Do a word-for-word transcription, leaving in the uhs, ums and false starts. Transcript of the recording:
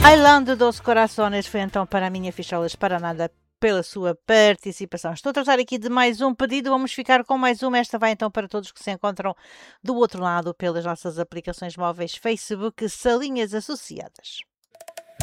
Island de doze Corações foi então para a minha ficholas para nada pela sua participação. Estou a tratar aqui de mais um pedido, vamos ficar com mais uma. Esta vai então para todos que se encontram do outro lado pelas nossas aplicações móveis Facebook, Salinhas Associadas.